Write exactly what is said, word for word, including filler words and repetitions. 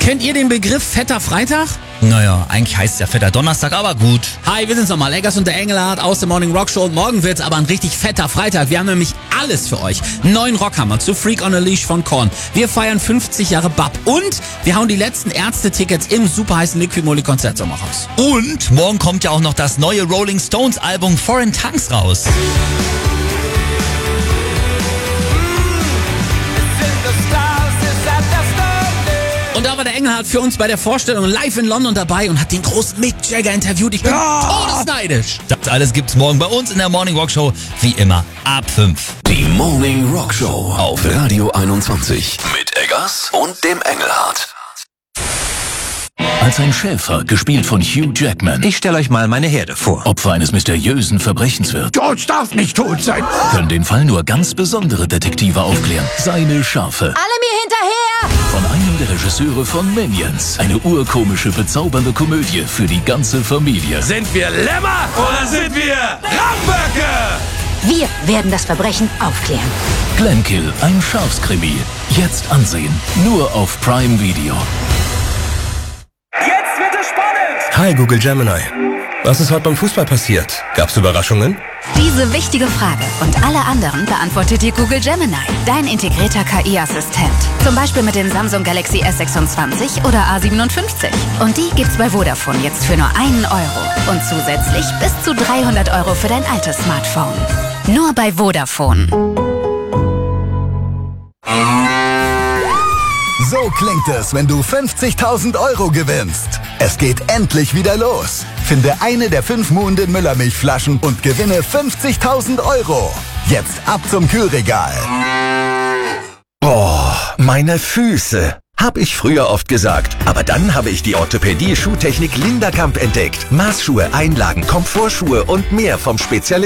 Kennt ihr den Begriff fetter Freitag? Naja, eigentlich heißt es ja fetter Donnerstag, aber gut. Hi, wir sind's nochmal, Eggers und der Engelhardt aus der Morning Rock Show. Und morgen wird's aber ein richtig fetter Freitag. Wir haben nämlich alles für euch. Neuen Rockhammer zu Freak on a Leash von Korn. Wir feiern fünfzig Jahre B A P. Und wir hauen die letzten Ärzte-Tickets im super heißen Liquid Moly Konzertsommer raus. Und morgen kommt ja auch noch das neue Rolling Stones Album Foreign Tongues raus. Und da war der Engelhardt für uns bei der Vorstellung live in London dabei und hat den großen Mick Jagger interviewt. Ich bin ja. todesneidisch. Das alles gibt's morgen bei uns in der Morning Rock Show. Wie immer ab fünf. Die Morning Rock Show auf Radio einundzwanzig. Mit Eggers und dem Engelhardt. Als ein Schäfer, gespielt von Hugh Jackman, Ich stelle euch mal meine Herde vor. Opfer eines mysteriösen Verbrechens wird, George darf nicht tot sein. können den Fall nur ganz besondere Detektive aufklären. Seine Schafe. Alle mir hinterher! Von einem der Regisseure von Minions. Eine urkomische, bezaubernde Komödie für die ganze Familie. Sind wir Lämmer oder sind wir Ramböcke? Wir werden das Verbrechen aufklären. Glenkill, ein Schafskrimi. Jetzt ansehen. Nur auf Prime Video. Jetzt wird es spannend. Hi Google Gemini. Was ist heute beim Fußball passiert? Gab's Überraschungen? Diese wichtige Frage und alle anderen beantwortet dir Google Gemini, dein integrierter K I-Assistent. Zum Beispiel mit den Samsung Galaxy S sechsundzwanzig oder A siebenundfünfzig. Und die gibt's bei Vodafone jetzt für nur einen Euro. Und zusätzlich bis zu dreihundert Euro für dein altes Smartphone. Nur bei Vodafone. So klingt es, wenn du fünfzigtausend Euro gewinnst. Es geht endlich wieder los. Finde eine der fünf Muhnden Müllermilchflaschen und gewinne fünfzigtausend Euro. Jetzt ab zum Kühlregal. Boah, meine Füße. Hab ich früher oft gesagt. Aber dann habe ich die Orthopädie-Schuhtechnik Linderkamp entdeckt. Maßschuhe, Einlagen, Komfortschuhe und mehr vom Spezialisten.